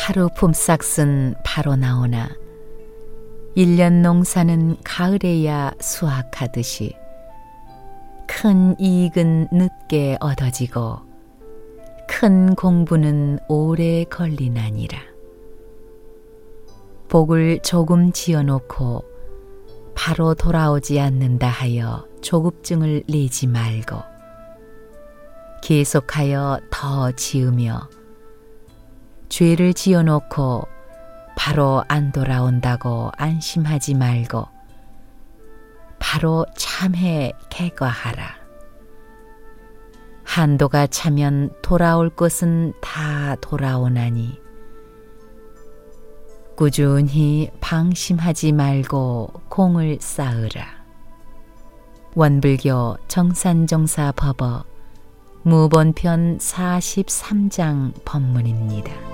하루 품삯은 바로 나오나 1년 농사는 가을에야 수확하듯이 큰 이익은 늦게 얻어지고 큰 공부는 오래 걸리나니라. 복을 조금 지어놓고 바로 돌아오지 않는다 하여 조급증을 내지 말고 계속하여 더 지으며 죄를 지어놓고 바로 안 돌아온다고 안심하지 말고 바로 참해 개과하라. 한도가 차면 돌아올 것은 다 돌아오나니 꾸준히 방심하지 말고 공을 쌓으라. 원불교 정산종사 법어 무본편 43장 법문입니다.